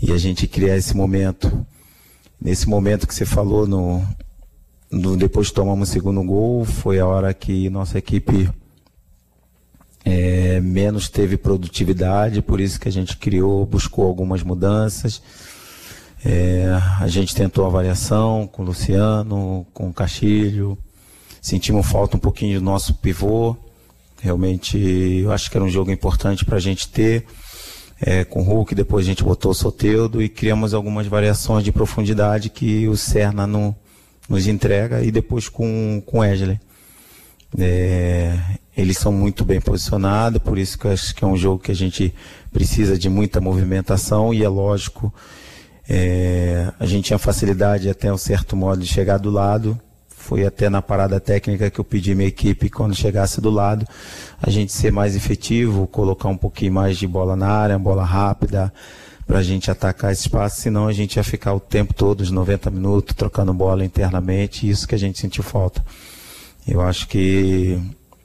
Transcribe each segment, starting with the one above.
e a gente criar esse momento. Nesse momento que você falou, depois que tomamos o segundo gol, foi a hora que nossa equipe menos teve produtividade, por isso que a gente buscou algumas mudanças. A gente tentou a variação com o Luciano, com o Castilho, sentimos falta um pouquinho do nosso pivô. Realmente eu acho que era um jogo importante para a gente ter, com o Hulk, depois a gente botou o Soteldo e criamos algumas variações de profundidade que o Serna nos entrega, e depois com o Wesley. Eles são muito bem posicionados, por isso que eu acho que é um jogo que a gente precisa de muita movimentação, e é lógico, a gente tinha facilidade até um certo modo de chegar do lado. Foi até na parada técnica que eu pedi minha equipe, quando chegasse do lado, a gente ser mais efetivo, colocar um pouquinho mais de bola na área, bola rápida, para a gente atacar esse espaço, senão a gente ia ficar o tempo todo, os 90 minutos, trocando bola internamente, e isso que a gente sentiu falta. Eu acho que,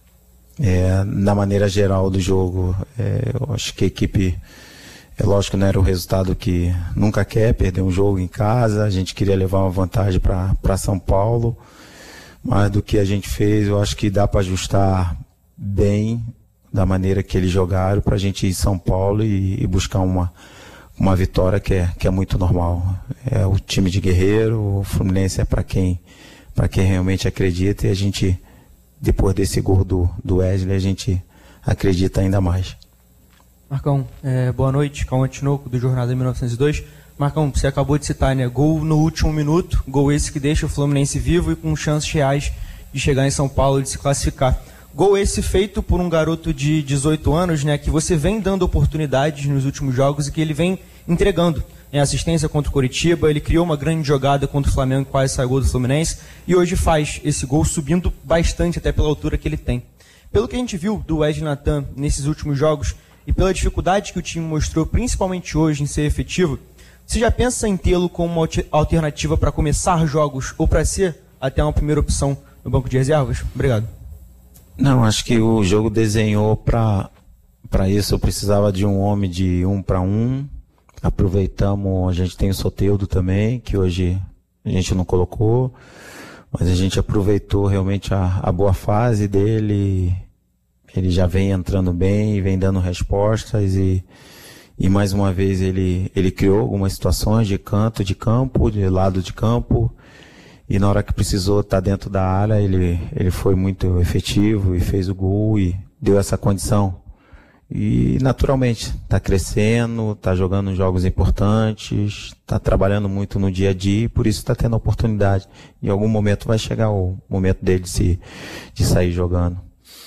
na maneira geral do jogo, eu acho que a equipe, lógico que não era o resultado que nunca quer, perder um jogo em casa, a gente queria levar uma vantagem para São Paulo, mas do que a gente fez, eu acho que dá para ajustar bem da maneira que eles jogaram para a gente ir em São Paulo e buscar uma vitória que é muito normal. É o time de guerreiro, o Fluminense é para quem realmente acredita, e a gente, depois desse gol do Wesley, a gente acredita ainda mais. Marcão, boa noite, Cauã Tinoco, do Jornada 1902. Marcão, você acabou de citar, né? Gol no último minuto, gol esse que deixa o Fluminense vivo e com chances reais de chegar em São Paulo e de se classificar. Gol esse feito por um garoto de 18 anos, né? Que você vem dando oportunidades nos últimos jogos e que ele vem entregando. Assistência contra o Coritiba, ele criou uma grande jogada contra o Flamengo, quase saiu gol do Fluminense, e hoje faz esse gol subindo bastante, até pela altura que ele tem. Pelo que a gente viu do Wesley Natan nesses últimos jogos, e pela dificuldade que o time mostrou, principalmente hoje, em ser efetivo, você já pensa em tê-lo como uma alternativa para começar jogos, ou para ser até uma primeira opção no banco de reservas? Obrigado. Não, acho que o jogo desenhou para isso. Eu precisava de um homem de 1 para 1. Aproveitamos, a gente tem o Soteldo também, que hoje a gente não colocou, mas a gente aproveitou realmente a boa fase dele. Ele já vem entrando bem, vem dando respostas, e mais uma vez ele criou algumas situações de canto de campo, de lado de campo, e na hora que precisou estar dentro da área, ele foi muito efetivo e fez o gol e deu essa condição. E naturalmente está crescendo, está jogando jogos importantes, está trabalhando muito no dia a dia, e por isso está tendo a oportunidade. Em algum momento vai chegar o momento dele de sair jogando.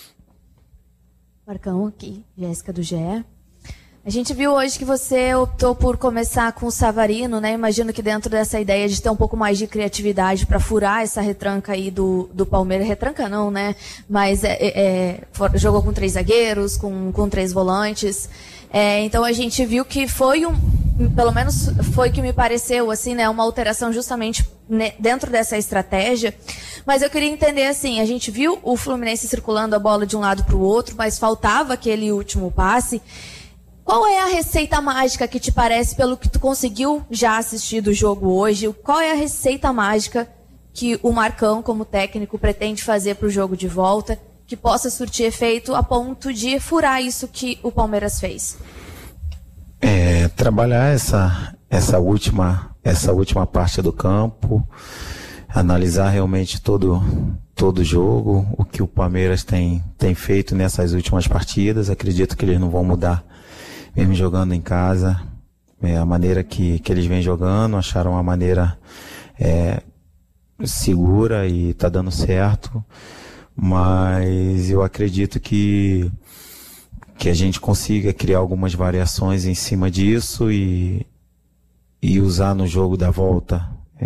Marcão aqui, Jéssica do GE. A gente viu hoje que você optou por começar com o Savarino, né? Imagino que dentro dessa ideia de ter um pouco mais de criatividade para furar essa retranca aí do Palmeiras. Retranca não, né? Mas jogou com 3 zagueiros, com 3 volantes. Então a gente viu que foi pelo menos foi que me pareceu, assim, né? Uma alteração justamente dentro dessa estratégia. Mas eu queria entender, assim, a gente viu o Fluminense circulando a bola de um lado para o outro, mas faltava aquele último passe. Qual é a receita mágica que te parece, pelo que tu conseguiu já assistir do jogo hoje? Qual é a receita mágica que o Marcão, como técnico, pretende fazer para o jogo de volta, que possa surtir efeito a ponto de furar isso que o Palmeiras fez? Trabalhar essa última parte do campo, analisar realmente todo o jogo, o que o Palmeiras tem feito nessas últimas partidas. Acredito que eles não vão mudar, mesmo jogando em casa, a maneira que eles vêm jogando. Acharam uma maneira segura e está dando certo, mas eu acredito que a gente consiga criar algumas variações em cima disso e usar no jogo da volta.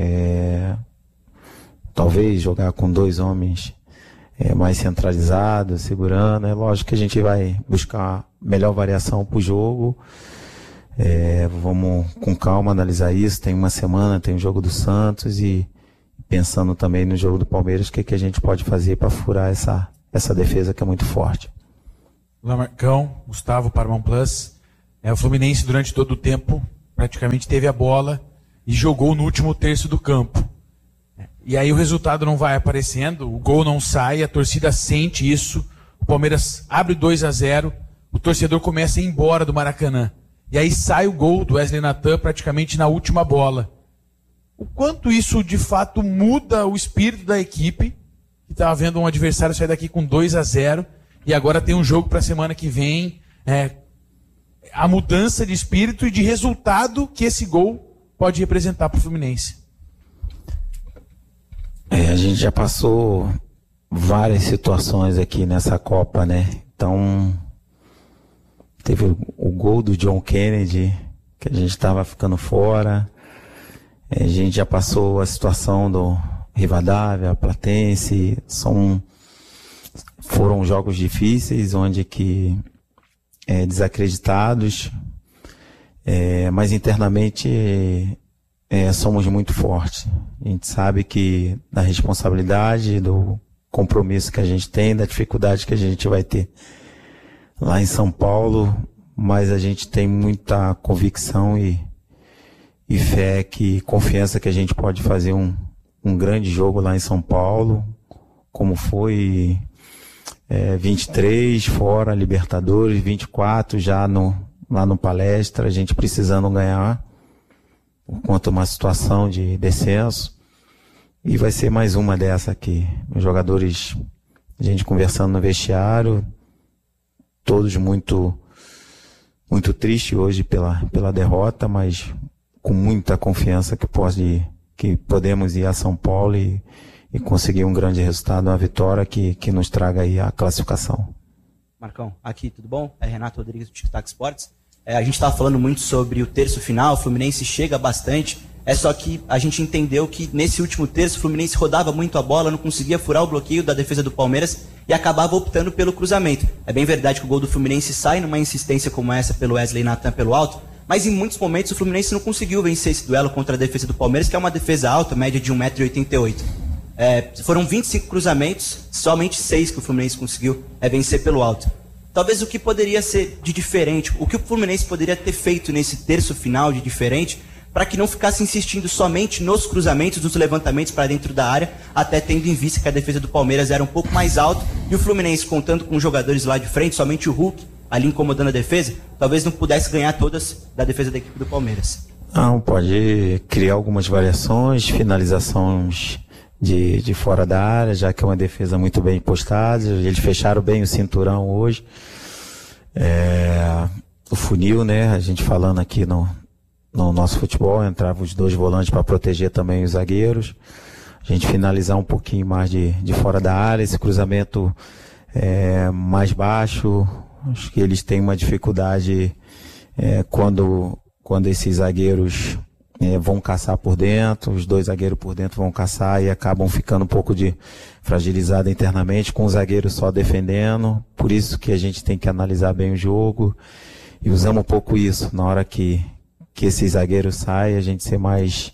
Talvez jogar com 2 homens mais centralizados, segurando. É lógico que a gente vai buscar melhor variação para o jogo. Vamos com calma analisar isso. Tem uma semana, tem o jogo do Santos, e pensando também no jogo do Palmeiras, o que a gente pode fazer para furar essa defesa que é muito forte. Olá, Marcão, Gustavo, Paramount Plus. O Fluminense durante todo o tempo praticamente teve a bola e jogou no último terço do campo. E aí o resultado não vai aparecendo, o gol não sai, a torcida sente isso, o Palmeiras abre 2-0, o torcedor começa a ir embora do Maracanã. E aí sai o gol do Wesley Nathan praticamente na última bola. O quanto isso de fato muda o espírito da equipe, que estava vendo um adversário sair daqui com 2-0, e agora tem um jogo para a semana que vem, a mudança de espírito e de resultado que esse gol pode representar para o Fluminense. A gente já passou várias situações aqui nessa Copa, né? Então, teve o gol do John Kennedy, que a gente estava ficando fora. A gente já passou a situação do Rivadavia, Platense. Foram jogos difíceis, onde que desacreditados, mas internamente somos muito fortes. A gente sabe que da responsabilidade, do compromisso que a gente tem, da dificuldade que a gente vai ter lá em São Paulo, mas a gente tem muita convicção e fé, confiança que a gente pode fazer um grande jogo lá em São Paulo, como foi 23 fora, Libertadores, 24 já lá no Palestra, a gente precisando ganhar por conta de uma situação de descenso, e vai ser mais uma dessa aqui. Os jogadores, a gente conversando no vestiário, todos muito tristes hoje pela derrota, mas com muita confiança que podemos ir a São Paulo e conseguir um grande resultado, uma vitória que nos traga aí a classificação. Marcão, aqui, tudo bom? É Renato Rodrigues do Tic Tac Sports. A gente estava falando muito sobre o terço final, o Fluminense chega bastante, só que a gente entendeu que nesse último terço o Fluminense rodava muito a bola, não conseguia furar o bloqueio da defesa do Palmeiras e acabava optando pelo cruzamento. É bem verdade que o gol do Fluminense sai numa insistência como essa pelo Wesley Nathan pelo alto, mas em muitos momentos o Fluminense não conseguiu vencer esse duelo contra a defesa do Palmeiras, que é uma defesa alta, média de 1,88 m. Foram 25 cruzamentos, somente 6 que o Fluminense conseguiu vencer pelo alto. Talvez o que poderia ser de diferente, o que o Fluminense poderia ter feito nesse terço final de diferente, para que não ficasse insistindo somente nos cruzamentos, nos levantamentos para dentro da área, até tendo em vista que a defesa do Palmeiras era um pouco mais alta, e o Fluminense, contando com jogadores lá de frente, somente o Hulk ali incomodando a defesa, talvez não pudesse ganhar todas da defesa da equipe do Palmeiras. Não, pode criar algumas variações, finalizações de fora da área, já que é uma defesa muito bem postada. Eles fecharam bem o cinturão hoje. O funil, né? A gente falando aqui no nosso futebol, entrava os 2 volantes para proteger também os zagueiros. A gente finalizar um pouquinho mais de fora da área, esse cruzamento mais baixo. Acho que eles têm uma dificuldade quando esses zagueiros vão caçar por dentro, os 2 zagueiros por dentro vão caçar e acabam ficando um pouco fragilizado internamente, com o zagueiro só defendendo. Por isso que a gente tem que analisar bem o jogo, e usamos um pouco isso na hora que esses zagueiros saem, a gente ser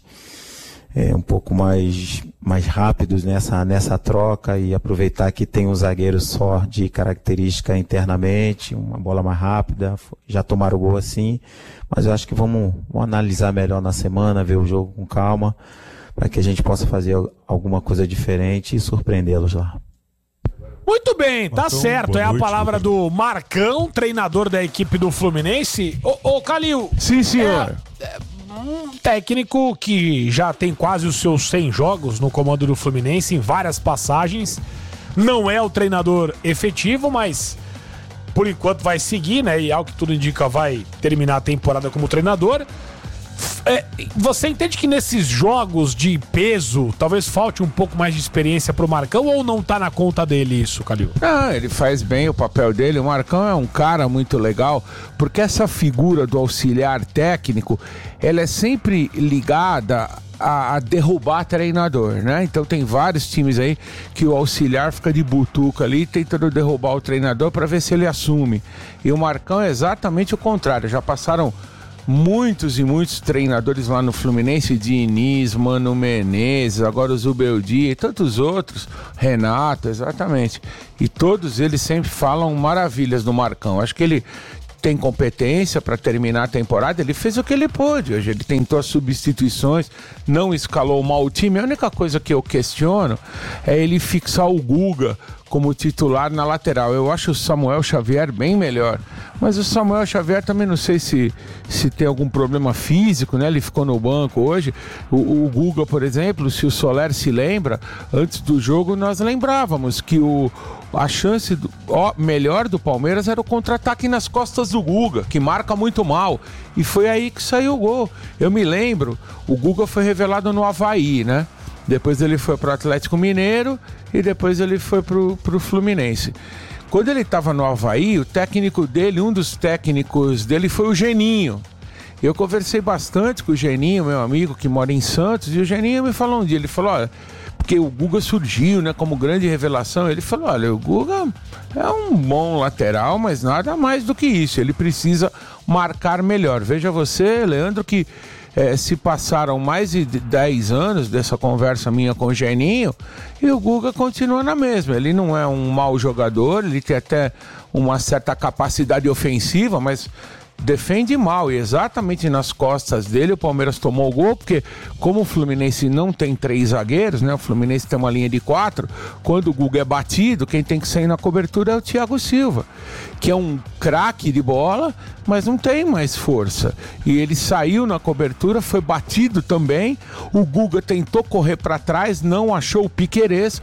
um pouco mais rápidos nessa troca e aproveitar que tem um zagueiro só de característica internamente, uma bola mais rápida. Já tomaram o gol assim, mas eu acho que vamos analisar melhor na semana, ver o jogo com calma, para que a gente possa fazer alguma coisa diferente e surpreendê-los lá. Muito bem, tá certo. É a palavra do Marcão, treinador da equipe do Fluminense. Ô Calil. Sim, senhor. Um técnico que já tem quase os seus 100 jogos no comando do Fluminense, em várias passagens. Não é o treinador efetivo, mas por enquanto vai seguir, né? E ao que tudo indica, vai terminar a temporada como treinador. Você entende que nesses jogos de peso talvez falte um pouco mais de experiência pro Marcão, ou não tá na conta dele isso, Calil? Não, ele faz bem o papel dele. O Marcão é um cara muito legal, porque essa figura do auxiliar técnico, ela é sempre ligada a derrubar treinador, né? Então tem vários times aí que o auxiliar fica de butuca ali tentando derrubar o treinador para ver se ele assume. E o Marcão é exatamente o contrário. Já passaram muitos e muitos treinadores lá no Fluminense, Diniz, Mano Menezes, agora o Zubeldia e tantos outros, Renato, exatamente. E todos eles sempre falam maravilhas do Marcão. Acho que ele tem competência para terminar a temporada, ele fez o que ele pôde. Hoje ele tentou as substituições, não escalou mal o time. A única coisa que eu questiono é ele fixar o Guga como titular na lateral. Eu acho o Samuel Xavier bem melhor. Mas o Samuel Xavier também não sei se tem algum problema físico, né? Ele ficou no banco hoje. O Guga, por exemplo, se o Soler se lembra, antes do jogo nós lembrávamos que a chance melhor do Palmeiras era o contra-ataque nas costas do Guga, que marca muito mal. E foi aí que saiu o gol. Eu me lembro, o Guga foi revelado no Avaí, né? Depois ele foi pro Atlético Mineiro e depois ele foi pro Fluminense. Quando ele estava no Avaí, o técnico dele, um dos técnicos dele foi o Geninho. Eu conversei bastante com o Geninho, meu amigo, que mora em Santos, e o Geninho me falou um dia, ele falou, olha, porque o Guga surgiu, né, como grande revelação, ele falou, olha, o Guga é um bom lateral, mas nada mais do que isso, ele precisa marcar melhor. Veja você, Leandro, que se passaram mais de 10 anos dessa conversa minha com o Geninho e o Guga continua na mesma. Ele não é um mau jogador, ele tem até uma certa capacidade ofensiva, mas defende mal, e exatamente nas costas dele o Palmeiras tomou o gol, porque como o Fluminense não tem 3 zagueiros, né? O Fluminense tem uma linha de 4, quando o Guga é batido, quem tem que sair na cobertura é o Thiago Silva, que é um craque de bola, mas não tem mais força, e ele saiu na cobertura, foi batido também, o Guga tentou correr para trás, não achou o Piquerez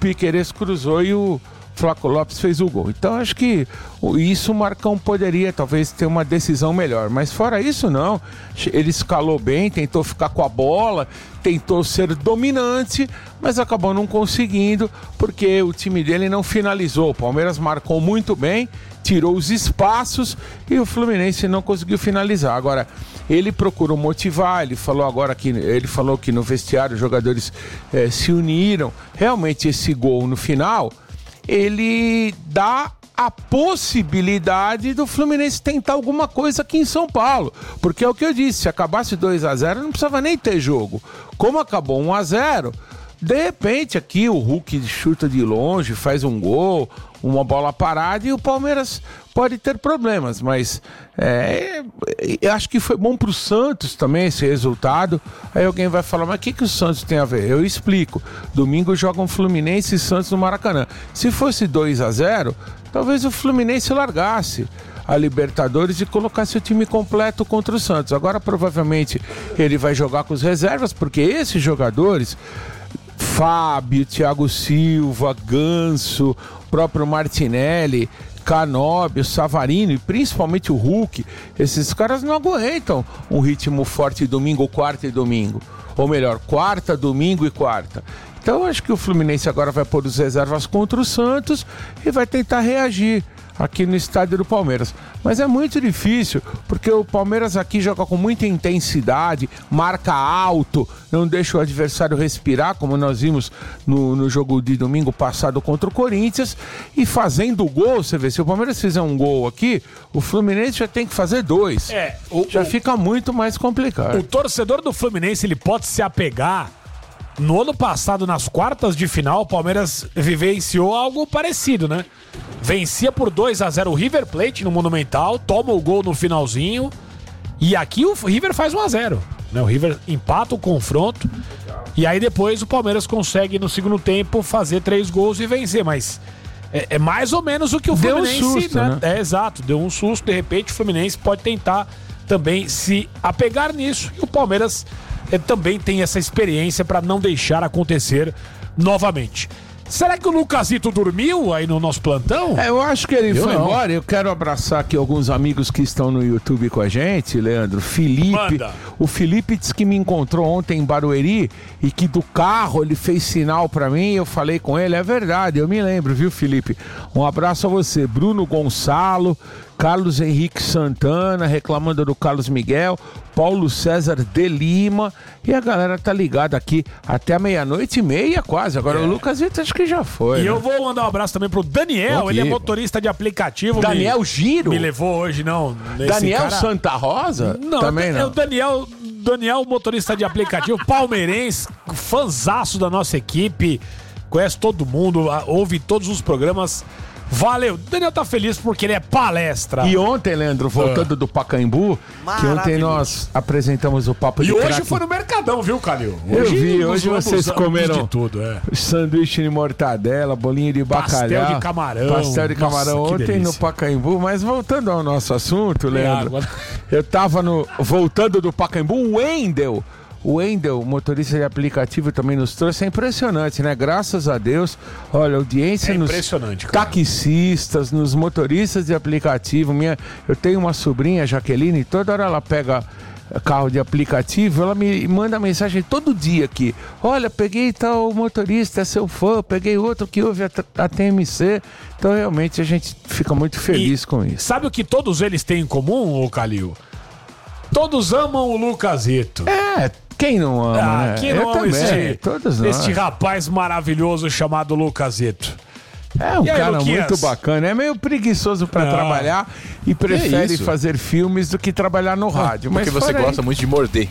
cruzou e o Flaco Lopes fez o gol. Então acho que isso o Marcão poderia talvez ter uma decisão melhor, mas fora isso não, ele escalou bem, tentou ficar com a bola, tentou ser dominante, mas acabou não conseguindo porque o time dele não finalizou. O Palmeiras marcou muito bem, tirou os espaços e o Fluminense não conseguiu finalizar. Agora, ele procurou motivar, ele falou que no vestiário os jogadores se uniram. Realmente esse gol no final, ele dá a possibilidade do Fluminense tentar alguma coisa aqui em São Paulo, porque é o que eu disse, se acabasse 2-0 não precisava nem ter jogo. Como acabou 1-0, de repente aqui o Hulk chuta de longe, faz um gol, uma bola parada e o Palmeiras pode ter problemas, mas eu acho que foi bom pro Santos também esse resultado. Aí alguém vai falar, mas o que o Santos tem a ver? Eu explico, domingo jogam Fluminense e Santos no Maracanã. Se fosse 2-0, talvez o Fluminense largasse a Libertadores e colocasse o time completo contra o Santos. Agora provavelmente ele vai jogar com os reservas, porque esses jogadores, Fábio, Thiago Silva, Ganso, próprio Martinelli, Canóbio, Savarino e principalmente o Hulk, esses caras não aguentam um ritmo forte domingo, quarta e domingo. Ou melhor, quarta, domingo e quarta. Então acho que o Fluminense agora vai pôr os reservas contra o Santos e vai tentar reagir aqui no estádio do Palmeiras. Mas é muito difícil, porque o Palmeiras aqui joga com muita intensidade, marca alto, não deixa o adversário respirar, como nós vimos no jogo de domingo passado contra o Corinthians, e fazendo o gol, você vê, se o Palmeiras fizer um gol aqui, o Fluminense já tem que fazer 2. Já fica muito mais complicado. O torcedor do Fluminense, ele pode se apegar. No ano passado, nas quartas de final, o Palmeiras vivenciou algo parecido, né? Vencia por 2-0 o River Plate no Monumental, toma o gol no finalzinho, e aqui o River faz 1-0, né? O River empata o confronto, e aí depois o Palmeiras consegue no segundo tempo fazer 3 gols e vencer, mas é mais ou menos o que o Fluminense... Deu um susto, né? Exato, deu um susto, de repente o Fluminense pode tentar também se apegar nisso, e o Palmeiras também tem essa experiência para não deixar acontecer novamente. Será que o Lucasito dormiu aí no nosso plantão? Eu acho que ele foi embora. Eu quero abraçar aqui alguns amigos que estão no YouTube com a gente, Leandro. Felipe. Manda. O Felipe disse que me encontrou ontem em Barueri e que do carro ele fez sinal pra mim. Eu falei com ele. É verdade, eu me lembro, viu, Felipe? Um abraço a você. Bruno Gonçalo, Carlos Henrique Santana, reclamando do Carlos Miguel, Paulo César de Lima, e a galera tá ligada aqui até a 00:30 quase. Agora o Lucas Vitor acho que já foi. E eu vou mandar um abraço também pro Daniel, ele é motorista de aplicativo. Daniel Giro? Me levou hoje, não. Daniel Santa Rosa? Não, também não. É o Daniel, motorista de aplicativo, palmeirense, fanzaço da nossa equipe, conhece todo mundo, ouve todos os programas Valeu. O Daniel tá feliz porque ele é palestra. E ontem, Leandro, voltando do Pacaembu, que ontem nós apresentamos o Papo de Craque. E Craque. hoje foi no Mercadão, viu, Calil? Eu vi, hoje vocês comeram de tudo, sanduíche de mortadela, bolinho de bacalhau. Pastel de camarão. Pastel de camarão Nossa, ontem no Pacaembu. Mas voltando ao nosso assunto, Leandro, eu tava voltando do Pacaembu, o Wendel, motorista de aplicativo, também nos trouxe. É impressionante, né? Graças a Deus, olha, a audiência nos taxistas, nos motoristas de aplicativo. Eu tenho uma sobrinha, Jaqueline, e toda hora ela pega carro de aplicativo, ela me manda mensagem todo dia aqui. Olha, peguei tal motorista, é seu fã, peguei outro que ouve a TMC. Então, realmente, a gente fica muito feliz com isso. Sabe o que todos eles têm em comum, ô Calil? Todos amam o Lucasito. Quem não ama, né? Quem não ama todos nós. este rapaz maravilhoso chamado Lucasito? É um cara muito bacana. É meio preguiçoso pra trabalhar e prefere fazer filmes do que trabalhar no rádio. Porque você gosta muito de morder.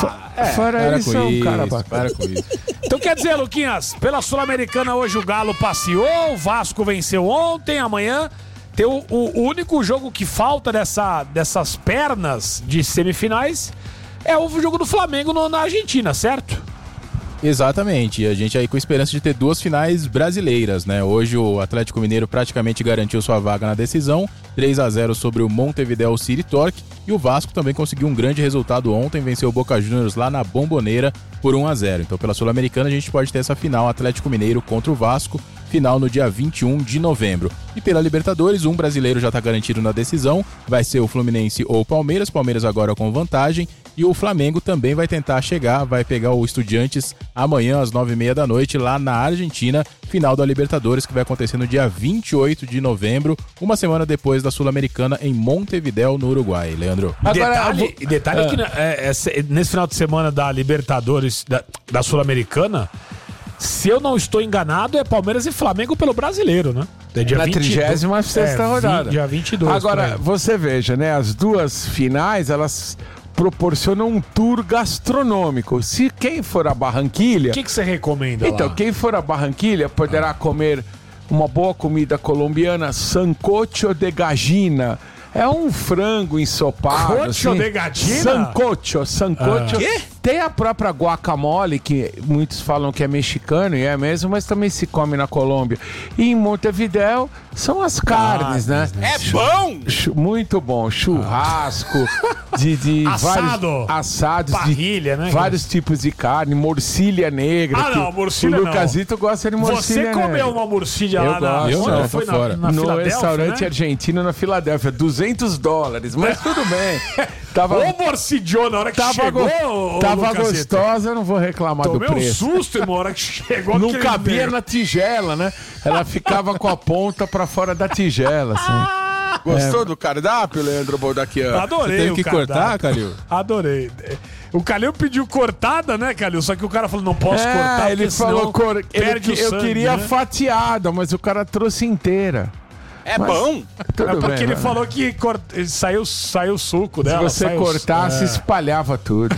Fora isso, é um cara bacana. Para com isso. Então quer dizer, Luquinhas, pela Sul-Americana hoje o Galo passeou, o Vasco venceu ontem, amanhã tem o único jogo que falta dessas pernas de semifinais é o jogo do Flamengo na Argentina, certo? Exatamente, e a gente aí com esperança de ter 2 finais brasileiras, né? Hoje o Atlético Mineiro praticamente garantiu sua vaga na decisão, 3-0 sobre o Montevideo City Torque, e o Vasco também conseguiu um grande resultado ontem, venceu o Boca Juniors lá na Bombonera por 1-0. Então pela Sul-Americana a gente pode ter essa final Atlético Mineiro contra o Vasco, final no dia 21 de novembro. E pela Libertadores, um brasileiro já está garantido na decisão, vai ser o Fluminense ou o Palmeiras agora com vantagem, e o Flamengo também vai tentar chegar, vai pegar o Estudiantes amanhã às 9h30 da noite lá na Argentina, final da Libertadores que vai acontecer no dia 28 de novembro, uma semana depois da Sul-Americana em Montevideo, no Uruguai. Leandro. Detalhe que nesse final de semana da Libertadores, da Sul-Americana, se eu não estou enganado, é Palmeiras e Flamengo pelo brasileiro, né? É dia na 36ª rodada. Dia 22. Agora, você veja, né? As duas finais, elas proporcionam um tour gastronômico. Se quem for a Barranquilha... O que você recomenda Então, lá? quem for a Barranquilha poderá comer uma boa comida sancocho de gallina. É um frango ensopado. Cocho assim. de gallina? Sancocho. Quê? Tem a própria guacamole, que muitos falam que é mexicano, e é mesmo, mas também se come na Colômbia. E em Montevideo são as carnes, né? É bom! Muito bom. Churrasco, de assado, vários assados, parrilha, né? Vários tipos de carne, morcilha negra. Não, morcilha o Lucasito gosta de morcilha negra. Você comeu uma morcilha lá na foi fora. Na no restaurante argentino na Filadélfia, $200, mas tudo bem. Ô morcidiou na hora que chegou. Tava gostosa, eu não vou reclamar do preço. Tomei um susto, irmão, na hora que chegou. Não cabia na tigela, né? Ela ficava com a ponta pra fora da tigela, assim. Gostou do cardápio, Leandro Boldaquian? Adorei. Você teve que cortar, Calil? Adorei. O Calil pediu cortada, né, Calil? Só que o cara falou, não posso cortar, ele falou perde o sangue, eu queria né? fatiada, mas o cara trouxe inteira. É bom? É porque ele falou que saiu o suco dela. Se você cortasse, espalhava tudo.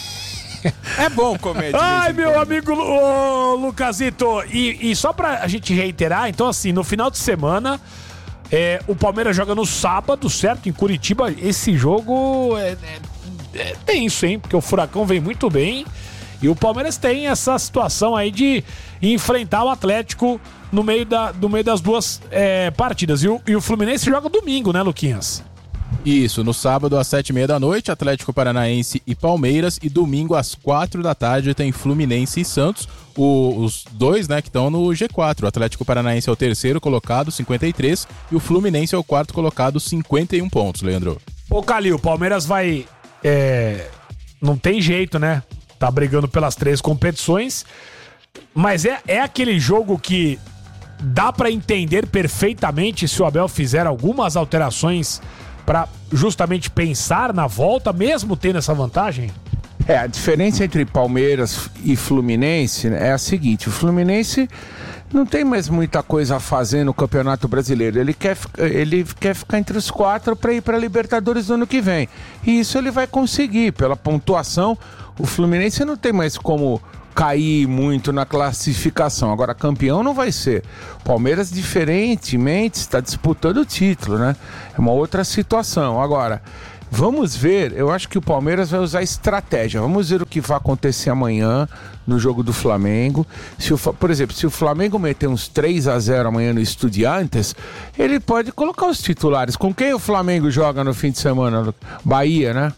É bom comer. Ai, meu amigo Lucasito. E só pra a gente reiterar, então assim, no final de semana, o Palmeiras joga no sábado, certo? Em Curitiba. Esse jogo é tenso, hein? Porque o Furacão vem muito bem. E o Palmeiras tem essa situação aí de enfrentar o Atlético no meio das duas partidas. E o Fluminense joga domingo, né, Luquinhas? Isso, no sábado às 7h30 da noite, Atlético Paranaense e Palmeiras. E domingo às 4 da tarde tem Fluminense e Santos. Os dois, né, que estão no G4. O Atlético Paranaense é o terceiro colocado, 53. E o Fluminense é o quarto colocado, 51 pontos, Leandro. Ô, Calil, o Palmeiras vai... não tem jeito, né? Tá brigando pelas 3 competições. Mas é aquele jogo que dá pra entender perfeitamente se o Abel fizer algumas alterações pra justamente pensar na volta, mesmo tendo essa vantagem? A diferença entre Palmeiras e Fluminense é a seguinte: o Fluminense não tem mais muita coisa a fazer no Campeonato Brasileiro. Ele quer ficar entre os 4 para ir para a Libertadores no ano que vem. E isso ele vai conseguir. Pela pontuação, o Fluminense não tem mais como cair muito na classificação. Agora, campeão não vai ser. Palmeiras, diferentemente, está disputando o título, né? É uma outra situação. Agora, vamos ver, eu acho que o Palmeiras vai usar estratégia. Vamos ver o que vai acontecer amanhã no jogo do Flamengo. Por exemplo, se o Flamengo meter uns 3-0 amanhã no Estudiantes, ele pode colocar os titulares. Com quem o Flamengo joga no fim de semana? Bahia, né?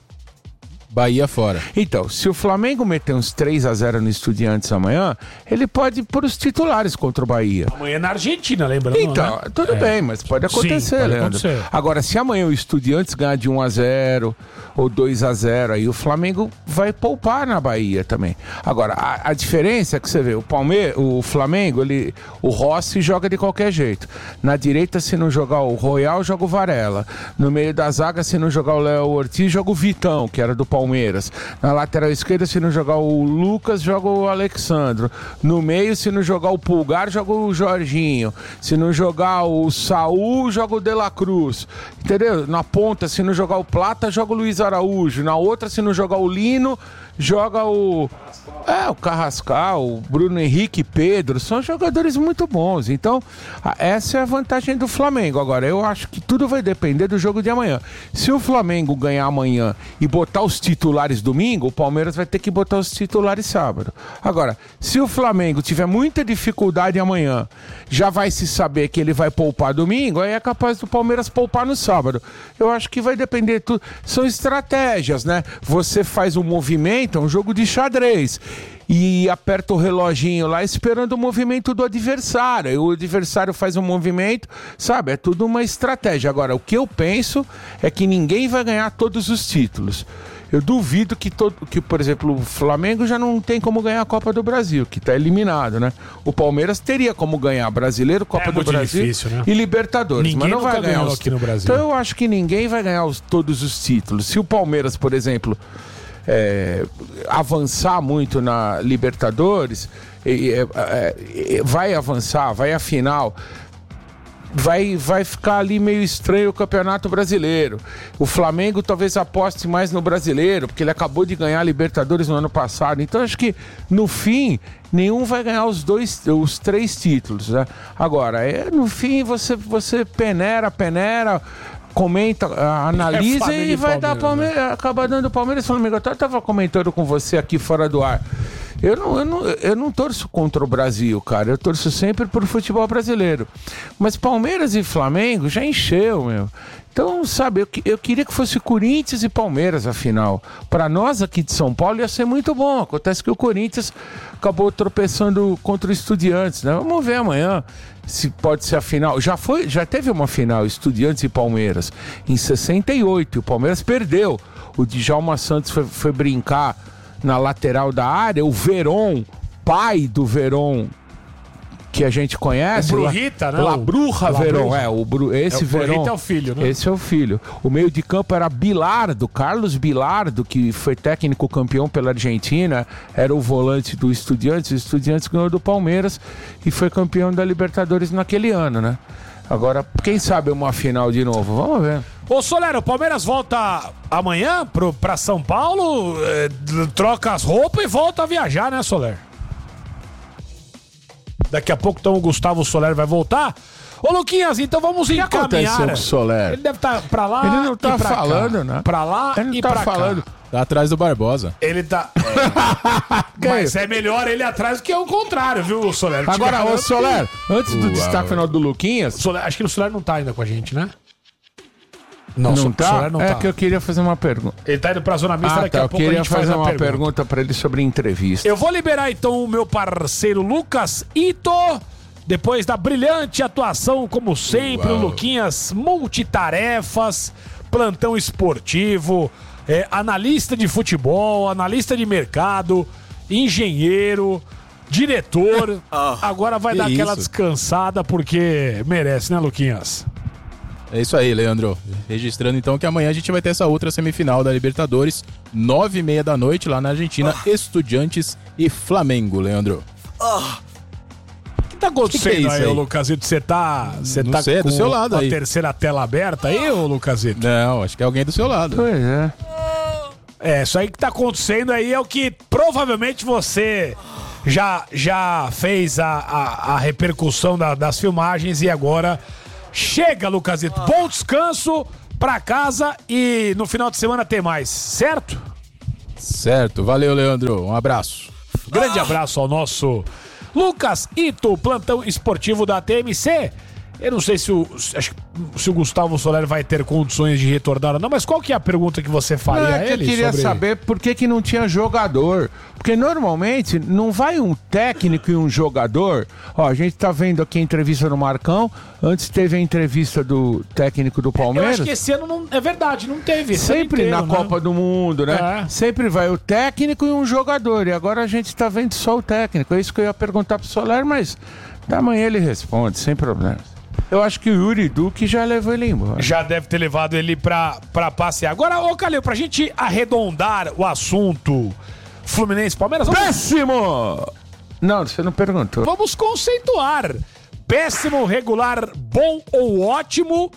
Bahia fora. Então, se o Flamengo meter uns 3-0 no Estudiantes amanhã, ele pode pôr os titulares contra o Bahia. Amanhã é na Argentina, lembrando, então, né? Tudo bem, mas pode acontecer, Sim, pode Leandro. acontecer. Agora, se amanhã o Estudiantes ganhar de 1-0 ou 2-0, aí o Flamengo vai poupar na Bahia também. Agora, a diferença é que você vê, o Flamengo, o Rossi joga de qualquer jeito. Na direita, se não jogar o Royal, joga o Varela. No meio da zaga, se não jogar o Léo Ortiz, joga o Vitão, que era do Palmeiras. Na lateral esquerda, se não jogar o Lucas, joga o Alexandro. No meio, se não jogar o Pulgar, joga o Jorginho. Se não jogar o Saul, joga o De La Cruz. Entendeu? Na ponta, se não jogar o Plata, joga o Luiz Araújo. Na outra, se não jogar o Lino, joga o Carrascal, o Bruno Henrique, Pedro, são jogadores muito bons. Então, essa é a vantagem do Flamengo. Agora, eu acho que tudo vai depender do jogo de amanhã. Se o Flamengo ganhar amanhã e botar os titulares domingo, o Palmeiras vai ter que botar os titulares sábado. Agora, se o Flamengo tiver muita dificuldade amanhã, já vai se saber que ele vai poupar domingo, aí é capaz do Palmeiras poupar no sábado. Eu acho que vai depender tudo. São estratégias, né? Você faz um movimento, é um jogo de xadrez, e aperta o reloginho lá esperando o movimento do adversário. E o adversário faz um movimento, sabe? É tudo uma estratégia. Agora, o que eu penso é que ninguém vai ganhar todos os títulos. Eu duvido que, por exemplo, o Flamengo já não tem como ganhar a Copa do Brasil, que está eliminado, né? O Palmeiras teria como ganhar Brasileiro, Copa do Brasil, difícil, né? E Libertadores. Ninguém mas não vai ganhar aqui no Brasil. Então eu acho que ninguém vai ganhar todos os títulos. Se o Palmeiras, por exemplo, avançar muito na Libertadores, vai avançar, vai à final, vai ficar ali meio estranho o Campeonato Brasileiro. O Flamengo talvez aposte mais no Brasileiro, porque ele acabou de ganhar a Libertadores no ano passado. Então acho que no fim nenhum vai ganhar os 3 títulos, né? Agora, no fim você peneira, comenta, analisa e vai dar Palmeiras, né? Acaba dando Palmeiras e Flamengo. Eu estava comentando com você aqui fora do ar. Eu não torço contra o Brasil, cara. Eu torço sempre pro futebol brasileiro. Mas Palmeiras e Flamengo já encheu, meu. Então, sabe, eu queria que fosse Corinthians e Palmeiras a final. Para nós aqui de São Paulo ia ser muito bom. Acontece que o Corinthians acabou tropeçando contra o Estudiantes, né? Vamos ver amanhã se pode ser a final. Já teve uma final, Estudiantes e Palmeiras, em 68. E o Palmeiras perdeu. O Djalma Santos foi brincar na lateral da área. O Verón, pai do Verón, que a gente conhece. O Brujita, né? La Bruja Verón. Esse o Verón. Brujita é o filho, né? Esse é o filho. O meio de campo era Bilardo, Carlos Bilardo, que foi técnico campeão pela Argentina, era o volante do Estudiantes. O Estudiantes ganhou do Palmeiras e foi campeão da Libertadores naquele ano, né? Agora, quem sabe uma final de novo? Vamos ver. Ô, Solero, o Palmeiras volta amanhã pra São Paulo, troca as roupas e volta a viajar, né, Soler? Daqui a pouco, então, o Gustavo Soler vai voltar. Ô, Luquinhas, então vamos encaminhar. O que aconteceu com o Soler? Ele deve estar pra lá. Ele não tá falando, né? Pra lá ele não e tá pra falando. cá. Tá atrás do Barbosa. Ele tá. Mas é melhor ele atrás do que o contrário, viu, Soler? Agora, ô Soler, antes do destaque final do Luquinhas. Acho que o Soler não tá ainda com a gente, né? Não o tá? Soler não é tá. que eu queria fazer uma pergunta. Ele tá indo pra zona mista, daqui a pouco a gente faz fazer uma pergunta. pergunta pra ele sobre entrevista. Eu vou liberar então o meu parceiro Lucas Ito. Depois da brilhante atuação, como sempre, o Luquinhas, multitarefas, plantão esportivo, analista de futebol, analista de mercado, engenheiro, diretor. Agora vai dar aquela descansada porque merece, né, Luquinhas? É isso aí, Leandro. Registrando então que amanhã a gente vai ter essa outra semifinal da Libertadores, 9h30 da noite, lá na Argentina, Estudiantes e Flamengo, Leandro. O que tá acontecendo aí, ô Lucasito? Você tá sei, com do seu lado a aí. terceira tela aberta aí, ô Lucasito? Não, acho que é alguém do seu lado. Pois é. Isso aí que tá acontecendo aí é o que provavelmente você já fez a repercussão das filmagens e agora chega, Lucasito. Bom descanso pra casa e no final de semana tem mais, certo? Certo, valeu, Leandro. Um abraço. Grande abraço ao nosso Lucas Ito, plantão esportivo da TMC. Eu não sei se o Gustavo Soler vai ter condições de retornar ou não, mas qual que é a pergunta que você faria a ele? Eu queria saber por que não tinha jogador. Porque normalmente não vai um técnico e um jogador. Ó, a gente tá vendo aqui a entrevista do Marcão, antes teve a entrevista do técnico do Palmeiras. Eu acho que esse ano não, é verdade, não teve. Sempre inteiro, na Copa do Mundo, né? Sempre vai o técnico e um jogador. E agora a gente tá vendo só o técnico. É isso que eu ia perguntar pro Soler, mas da manhã ele responde, sem problema. Eu acho que o Yuri Duque já levou ele embora. Já deve ter levado ele pra passear. Agora, ô Calil, pra gente arredondar o assunto Fluminense-Palmeiras... Péssimo! Não, você não perguntou. Vamos conceituar. Péssimo, regular, bom ou ótimo...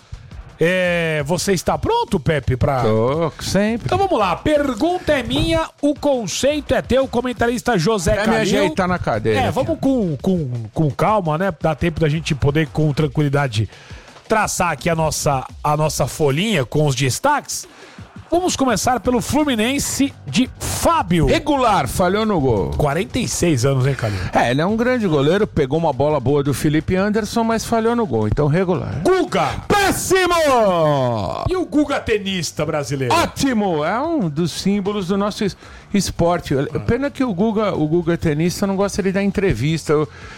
você está pronto, Pepe? Tô, sempre. Então vamos lá, pergunta é minha, o conceito é teu, comentarista José Calil. Me ajeitar na cadeira. Vamos com calma, né? Dá tempo da gente poder, com tranquilidade, traçar aqui a nossa folhinha com os destaques. Vamos começar pelo Fluminense de Fábio. Regular, falhou no gol. 46 anos, hein, Calil? Ele é um grande goleiro, pegou uma bola boa do Felipe Anderson, mas falhou no gol, então regular. Guga! Péssimo! E o Guga tenista brasileiro? Ótimo! É um dos símbolos do nosso esporte. Pena que o Guga tenista não gosta de dar entrevista.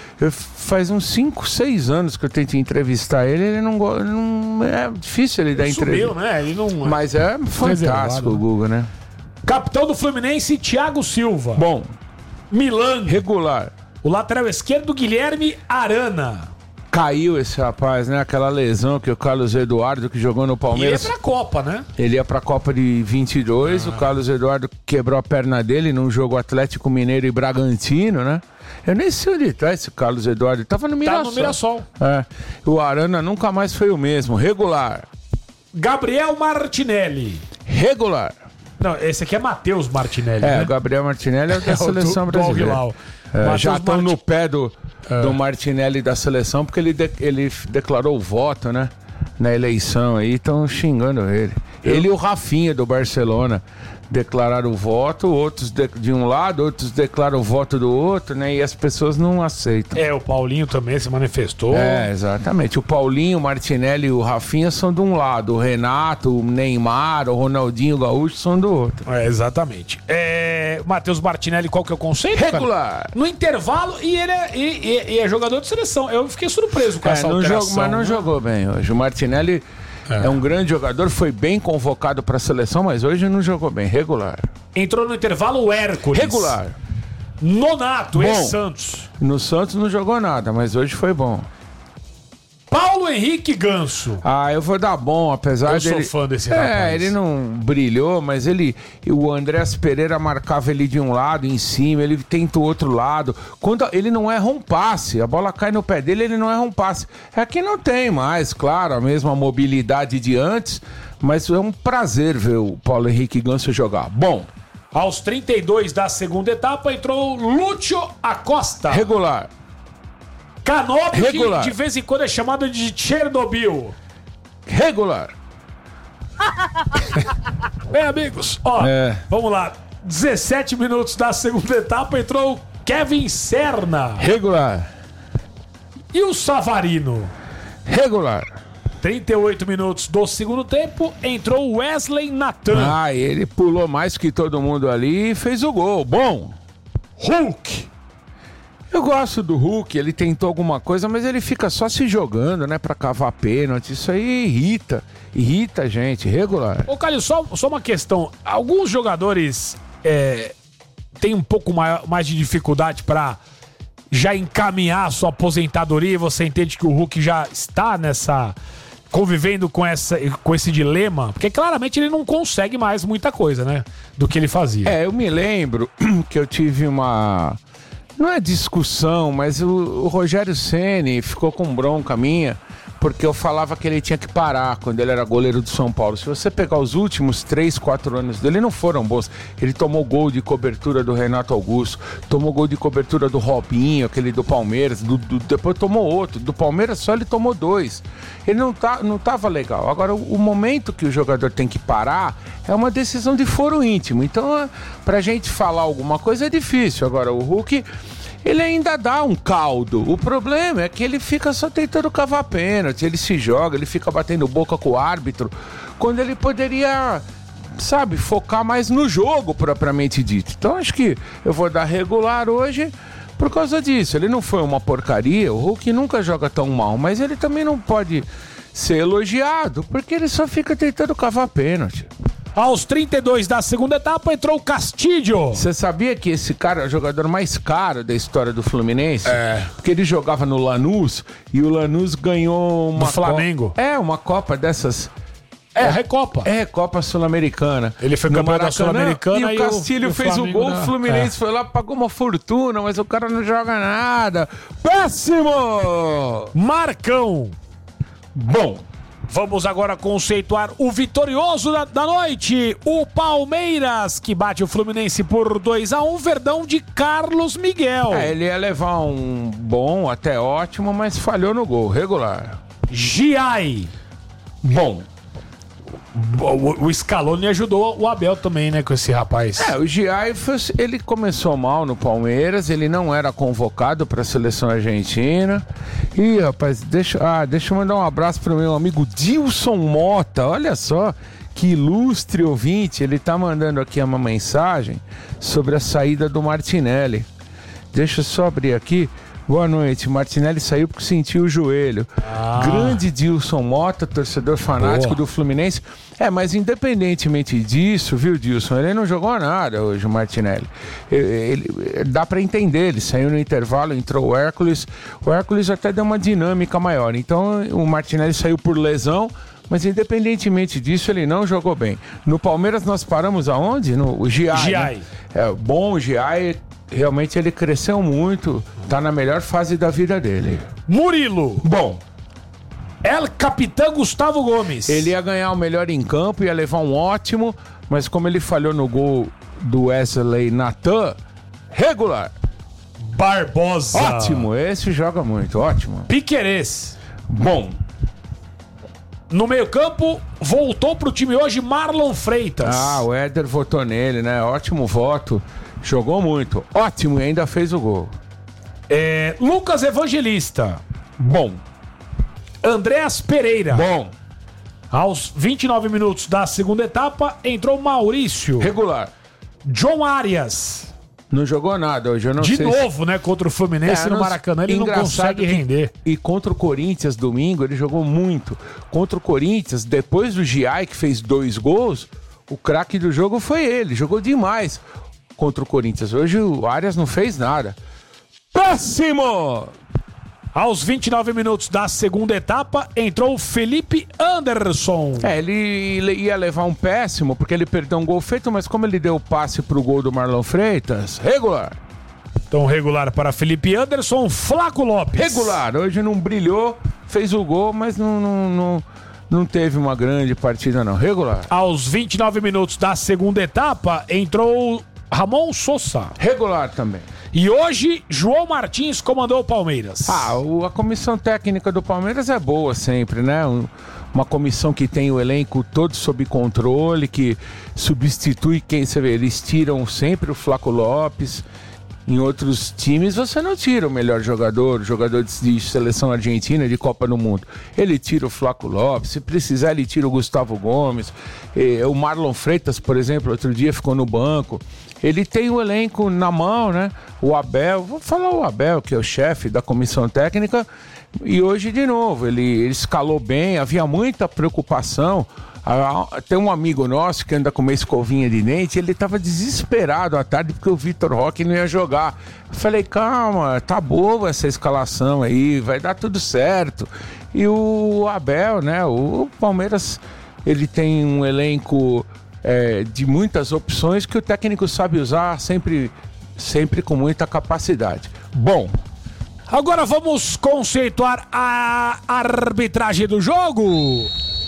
Faz uns 5, 6 anos que eu tento entrevistar ele não é difícil ele dar entrevista. Sumiu, né? Ele não... Mas é fantástico o Guga, né? Capitão do Fluminense, Thiago Silva. Bom. Milan. Regular. O lateral esquerdo, Guilherme Arana. Caiu esse rapaz, né? Aquela lesão que o Carlos Eduardo, que jogou no Palmeiras... Ele ia pra Copa, né? Ele ia pra Copa de 22, o Carlos Eduardo quebrou a perna dele num jogo Atlético Mineiro e Bragantino, né? Eu nem sei onde tá esse Carlos Eduardo, tava no Mirassol. Tá no Mirassol. O Arana nunca mais foi o mesmo, regular. Gabriel Martinelli. Regular. Não, esse aqui é Matheus Martinelli, né? O Gabriel Martinelli é da seleção brasileira. Já estão no pé do Martinelli da seleção, porque ele declarou o voto, né? Na eleição aí, estão xingando ele. Ele e o Rafinha do Barcelona declararam o voto, outros de um lado, outros declaram o voto do outro, né? E as pessoas não aceitam. O Paulinho também se manifestou. Exatamente. O Paulinho, o Martinelli e o Rafinha são de um lado, o Renato, o Neymar, o Ronaldinho Gaúcho são do outro. Exatamente. Matheus Martinelli, qual que é o conceito? Regular. Cara? No intervalo, e ele é jogador de seleção. Eu fiquei surpreso com essa alteração. Mas não jogou bem hoje. O Martinelli é um grande jogador, foi bem convocado para a seleção, mas hoje não jogou bem. Regular. Entrou no intervalo o Hércules. Regular. Nonato, ex-Santos. No Santos não jogou nada, mas hoje foi bom. Paulo Henrique Ganso. Eu vou dar bom, apesar dele... Eu sou fã desse rapaz. Ele não brilhou, mas o Andrés Pereira marcava ele de um lado, em cima, ele tenta o outro lado. Quando ele não erra um passe, a bola cai no pé dele, ele não erra um passe. Aqui não tem mais, claro, a mesma mobilidade de antes, mas é um prazer ver o Paulo Henrique Ganso jogar. Bom. Aos 32 da segunda etapa, entrou Lúcio Acosta. Regular. Canóbio, que de vez em quando é chamado de Chernobyl. Regular. Bem, amigos, vamos lá. 17 minutos da segunda etapa, entrou Kevin Serna. Regular. E o Savarino? Regular. 38 minutos do segundo tempo, entrou Wesley Nathan. Ele pulou mais que todo mundo ali e fez o gol. Bom. Hulk. Eu gosto do Hulk, ele tentou alguma coisa, mas ele fica só se jogando, né, pra cavar pênalti. Isso aí irrita a gente, regular. Ô, Calil, só uma questão. Alguns jogadores têm um pouco mais de dificuldade pra já encaminhar a sua aposentadoria e você entende que o Hulk já está convivendo com esse dilema, porque claramente ele não consegue mais muita coisa, né, do que ele fazia. Eu me lembro que eu tive não é discussão, mas o Rogério Ceni ficou com bronca minha, porque eu falava que ele tinha que parar quando ele era goleiro do São Paulo. Se você pegar os últimos 3, 4 anos dele, não foram bons. Ele tomou gol de cobertura do Renato Augusto, tomou gol de cobertura do Robinho, aquele do Palmeiras, depois tomou outro. Do Palmeiras só ele tomou 2. Ele não tava legal. Agora, o momento que o jogador tem que parar é uma decisão de foro íntimo. Então, pra gente falar alguma coisa é difícil. Agora, o Hulk, ele ainda dá um caldo. O problema é que ele fica só tentando cavar pênalti, ele se joga, ele fica batendo boca com o árbitro, quando ele poderia, sabe, focar mais no jogo propriamente dito. Então acho que eu vou dar regular hoje por causa disso. Ele não foi uma porcaria, o Hulk nunca joga tão mal, mas ele também não pode ser elogiado, porque ele só fica tentando cavar pênalti. Aos 32 da segunda etapa entrou o Castilho. Você sabia que esse cara é o jogador mais caro da história do Fluminense? É. Porque ele jogava no Lanús e o Lanús ganhou uma do Flamengo. Uma Copa dessas. Recopa. Copa Sul-Americana. Ele foi campeão da Sul-Americana e o Castilho fez o gol, o Fluminense foi lá, pagou uma fortuna, mas o cara não joga nada. Péssimo! Marcão. Bom. Vamos agora conceituar o vitorioso da noite, o Palmeiras, que bate o Fluminense por 2-1, Verdão de Carlos Miguel. Ele ia levar um bom, até ótimo, mas falhou no gol, regular. Giai. Bom. O Scaloni ajudou o Abel também, né, com esse rapaz. O Giai, ele começou mal no Palmeiras, ele não era convocado para a seleção argentina. Ih, rapaz, deixa eu mandar um abraço para o meu amigo Dilson Mota, olha só, que ilustre ouvinte, ele tá mandando aqui uma mensagem sobre a saída do Martinelli. Deixa eu só abrir aqui. Boa noite, Martinelli saiu porque sentiu o joelho. Grande Dilson Mota, torcedor fanático do Fluminense. Mas independentemente disso, viu, Dilson, ele não jogou nada hoje, o Martinelli. Dá pra entender, ele saiu no intervalo, entrou o Hércules até deu uma dinâmica maior. Então o Martinelli saiu por lesão, mas independentemente disso, ele não jogou bem. No Palmeiras nós paramos aonde? No Giai. Né? Bom, o Giai, realmente ele cresceu muito, tá na melhor fase da vida dele. Murilo. Bom. El Capitão Gustavo Gomes. Ele ia ganhar o melhor em campo, ia levar um ótimo, mas como ele falhou no gol do Wesley Natan, regular. Barbosa. Ótimo, esse joga muito, ótimo. Piquerez. Bom. No meio-campo, voltou pro time hoje Marlon Freitas. O Éder votou nele, né? Ótimo voto. Jogou muito. Ótimo, e ainda fez o gol. Lucas Evangelista. Bom. Andréas Pereira. Bom. Aos 29 minutos da segunda etapa, entrou Maurício. Regular. John Arias. Não jogou nada hoje, eu não sei. De novo, né? Contra o Fluminense no Maracanã, ele não consegue render. E contra o Corinthians, domingo, ele jogou muito. Contra o Corinthians, depois do Giai, que fez 2 gols, o craque do jogo foi ele. Jogou demais contra o Corinthians. Hoje o Arias não fez nada. Péssimo! Aos 29 minutos da segunda etapa, entrou o Felipe Anderson. Ele ia levar um péssimo, porque ele perdeu um gol feito, mas como ele deu o passe pro gol do Marlon Freitas, regular. Então, regular para Felipe Anderson, Flaco Lopes. Regular, hoje não brilhou, fez o gol, mas não teve uma grande partida não, regular. Aos 29 minutos da segunda etapa, entrou Ramon Sosa. Regular também. E hoje, João Martins comandou o Palmeiras. A comissão técnica do Palmeiras é boa sempre, né? Uma comissão que tem o elenco todo sob controle, que substitui quem você vê. Eles tiram sempre o Flaco Lopes. Em outros times você não tira o melhor jogador de seleção argentina, de Copa do Mundo. Ele tira o Flaco Lopes, se precisar ele tira o Gustavo Gomes. O Marlon Freitas, por exemplo, outro dia ficou no banco. Ele tem o elenco na mão, né? O Abel, vou falar o Abel, que é o chefe da comissão técnica, e hoje de novo, ele escalou bem, havia muita preocupação. Tem um amigo nosso que anda com uma escovinha de dente, ele estava desesperado à tarde porque o Vitor Roque não ia jogar. Eu falei, calma, tá boa essa escalação aí, vai dar tudo certo. E o Abel, né, o Palmeiras, ele tem um elenco de muitas opções que o técnico sabe usar sempre com muita capacidade. Bom. Agora vamos conceituar a arbitragem do jogo.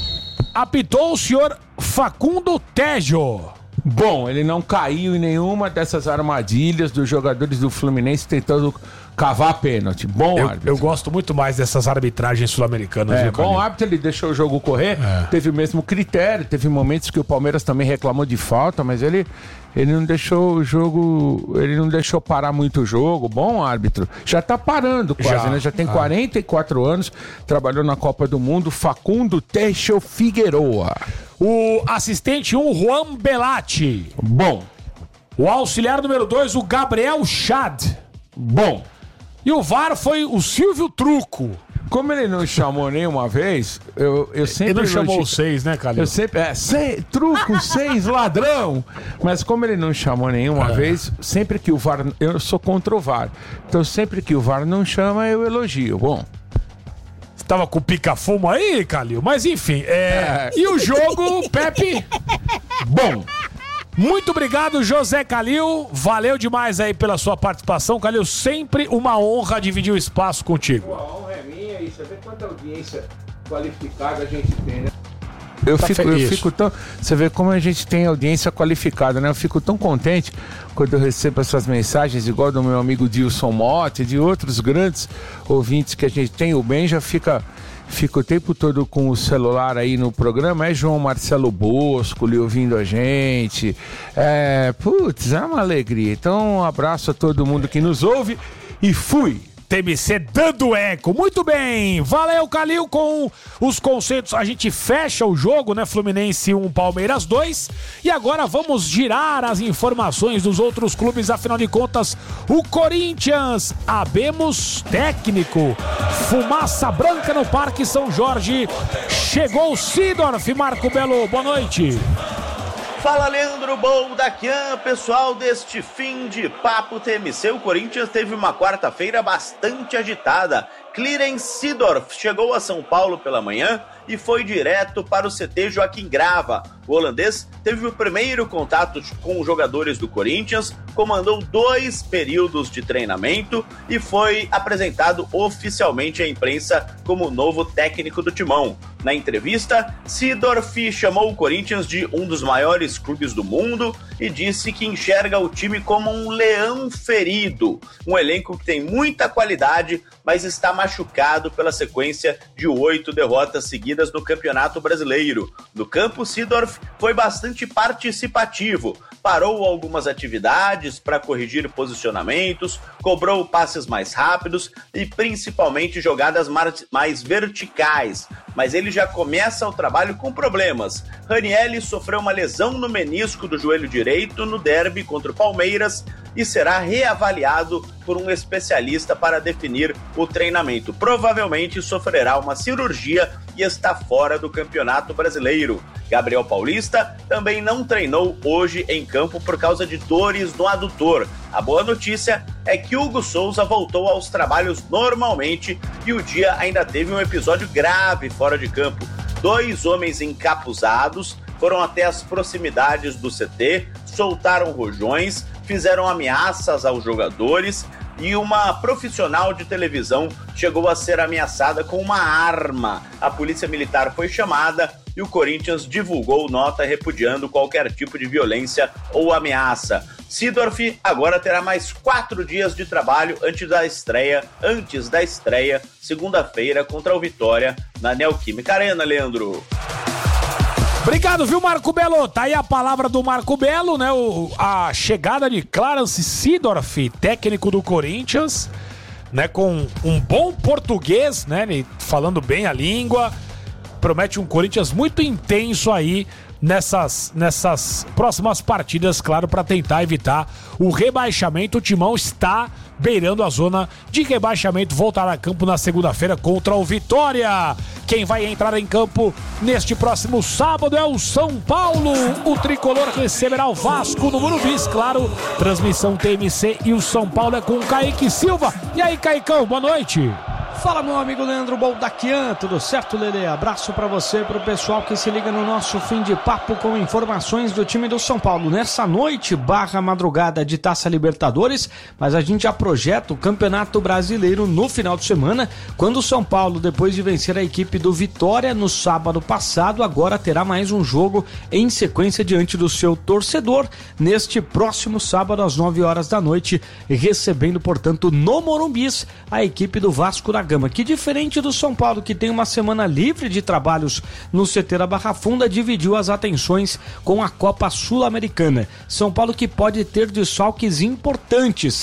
Apitou o senhor Facundo Tejo. Bom, ele não caiu em nenhuma dessas armadilhas dos jogadores do Fluminense tentando cavar pênalti. Bom árbitro. Eu gosto muito mais dessas arbitragens sul-americanas. Bom árbitro, ele deixou o jogo correr, teve o mesmo critério, teve momentos que o Palmeiras também reclamou de falta, mas ele não deixou o jogo, ele não deixou parar muito o jogo. Bom árbitro. Já tá parando quase, né? Já tem 44 anos, trabalhou na Copa do Mundo, Facundo Tejo Figueroa. O assistente 1, Juan Belatti. Bom. O auxiliar número 2, o Gabriel Chad. Bom. E o VAR foi o Silvio Truco. Como ele não chamou nenhuma vez, eu sempre... Ele não chamou os 6, né, Calil? Eu sempre... Truco, 6, ladrão! Mas como ele não chamou nenhuma vez, sempre que o VAR... Eu sou contra o VAR. Então sempre que o VAR não chama, eu elogio. Bom... Você tava com pica-fumo aí, Calil? Mas enfim, E o jogo, Pepe? Bom... Muito obrigado, José Calil. Valeu demais aí pela sua participação. Calil, sempre uma honra dividir o espaço contigo. A honra é minha e você vê quanta audiência qualificada a gente tem, né? Eu fico tão... Você vê como a gente tem audiência qualificada, né? Eu fico tão contente quando eu recebo essas mensagens, igual do meu amigo Dilson Motta e de outros grandes ouvintes que a gente tem. O Benja fica o tempo todo com o celular aí no programa. É João Marcelo Bosco lhe ouvindo a gente. É uma alegria. Então, um abraço a todo mundo que nos ouve e fui! TMC dando eco. Muito bem. Valeu, Calil, com os conceitos. A gente fecha o jogo, né? Fluminense 1, Palmeiras 2. E agora vamos girar as informações dos outros clubes. Afinal de contas, o Corinthians, abemos técnico. Fumaça branca no Parque São Jorge. Chegou o Sidorf. Marco Belo, boa noite. Fala, Leandro Boldaquian, pessoal deste fim de Papo TMC. O Corinthians teve uma quarta-feira bastante agitada. Clarence Seedorf chegou a São Paulo pela manhã e foi direto para o CT Joaquim Grava. O holandês teve o primeiro contato com os jogadores do Corinthians, comandou 2 períodos de treinamento e foi apresentado oficialmente à imprensa como novo técnico do Timão. Na entrevista, Seedorf chamou o Corinthians de um dos maiores clubes do mundo e disse que enxerga o time como um leão ferido, um elenco que tem muita qualidade, mas está machucado pela sequência de 8 derrotas seguidas no Campeonato Brasileiro. No campo, Seedorf foi bastante participativo, parou algumas atividades para corrigir posicionamentos, cobrou passes mais rápidos e principalmente jogadas mais verticais, mas ele já começa o trabalho com problemas. Ranieri sofreu uma lesão no menisco do joelho direito no derby contra o Palmeiras e será reavaliado por um especialista para definir o treinamento. Provavelmente sofrerá uma cirurgia e está fora do Campeonato Brasileiro. Gabriel Paulista também não treinou hoje em campo por causa de dores no adutor. A boa notícia é que Hugo Souza voltou aos trabalhos normalmente e o dia ainda teve um episódio grave fora de campo. 2 homens encapuzados foram até as proximidades do CT, soltaram rojões, fizeram ameaças aos jogadores e uma profissional de televisão chegou a ser ameaçada com uma arma. A polícia militar foi chamada e o Corinthians divulgou nota repudiando qualquer tipo de violência ou ameaça. Seedorf agora terá mais 4 dias de trabalho antes da estreia, segunda-feira, contra o Vitória na Neoquímica Arena, Leandro. Obrigado, viu, Marco Belo? Tá aí a palavra do Marco Belo, né? A chegada de Clarence Seedorf, técnico do Corinthians, né? Com um bom português, né? Falando bem a língua. Promete um Corinthians muito intenso aí nessas próximas partidas, claro, para tentar evitar o rebaixamento. O Timão está beirando a zona de rebaixamento, voltará a campo na segunda-feira contra o Vitória. Quem vai entrar em campo neste próximo sábado é o São Paulo. O tricolor receberá o Vasco no Morumbi, claro. Transmissão TMC e o São Paulo é com o Kaique Silva. E aí, Caicão, boa noite. Fala, meu amigo Leandro Boldaquian, tudo certo, Lelê? Abraço pra você, pro pessoal que se liga no nosso fim de papo com informações do time do São Paulo. Nessa noite, madrugada de Taça Libertadores, mas a gente já projeta o Campeonato Brasileiro no final de semana, quando o São Paulo, depois de vencer a equipe do Vitória no sábado passado, agora terá mais um jogo em sequência diante do seu torcedor, neste próximo sábado às 9 horas da noite, recebendo, portanto, no Morumbis, a equipe do Vasco da Gama, que diferente do São Paulo, que tem uma semana livre de trabalhos no CT da Barra Funda, dividiu as atenções com a Copa Sul-Americana. São Paulo que pode ter desfalques importantes